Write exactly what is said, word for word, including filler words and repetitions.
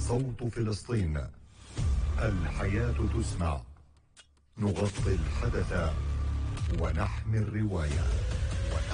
صوت فلسطين، الحياة تسمع، نغطي الحدث ونحمي الرواية.